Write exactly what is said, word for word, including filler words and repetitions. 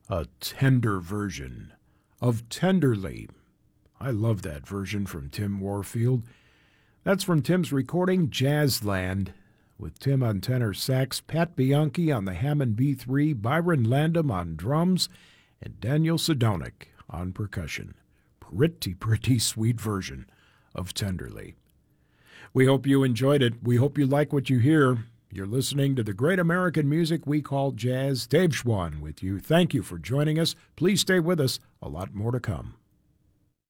a tender version of Tenderly. I love that version from Tim Warfield. That's from Tim's recording, Jazzland, with Tim on tenor sax, Pat Bianchi on the Hammond B three, Byron Landum on drums, and Daniel Sidonic on percussion. Pretty, pretty sweet version of Tenderly. We hope you enjoyed it. We hope you like what you hear. You're listening to the great American music we call jazz. Dave Schwann with you. Thank you for joining us. Please stay with us. A lot more to come.